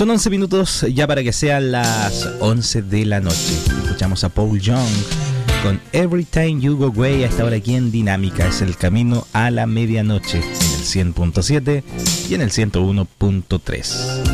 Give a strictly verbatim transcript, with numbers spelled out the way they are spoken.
Son once minutos ya para que sean las once de la noche. Escuchamos a Paul Young con Every Time You Go Away a esta hora aquí en Dinámica. Es el camino a la medianoche en el cien punto siete y en el ciento uno punto tres.